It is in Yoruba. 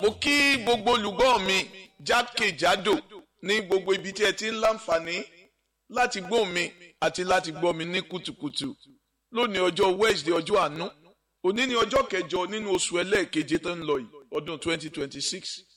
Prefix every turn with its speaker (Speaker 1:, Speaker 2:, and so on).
Speaker 1: mo kí gbogbo olùgbọ́ mi jákèjádò ní gbogbo ibi tí ẹ ti ń láǹfààní láti gbọ́ mi àti láti gbọ́ mi ní kùtùkùtù lónìí ọjọ́ Wednesday ọjọ́ àánú òní ní ọjọ́ kẹjọ nínú oṣù ẹlẹ́ẹ̀keje tó ń lọ yìí ọdún 2026